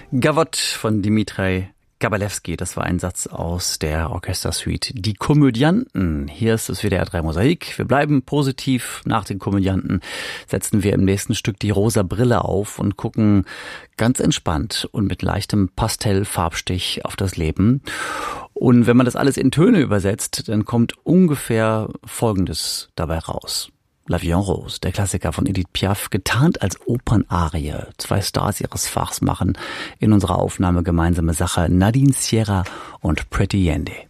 Gavotte von Dmitrij Kabalewski, das war ein Satz aus der Orchestersuite Die Komödianten. Hier ist das WDR 3 Mosaik. Wir bleiben positiv. Nach den Komödianten setzen wir im nächsten Stück die rosa Brille auf und gucken ganz entspannt und mit leichtem Pastellfarbstich auf das Leben. Und wenn man das alles in Töne übersetzt, dann kommt ungefähr Folgendes dabei raus. La Vie en Rose, der Klassiker von Edith Piaf, getarnt als Opernarie. 2 Stars ihres Fachs machen in unserer Aufnahme gemeinsame Sache. Nadine Sierra und Pretty Yandy.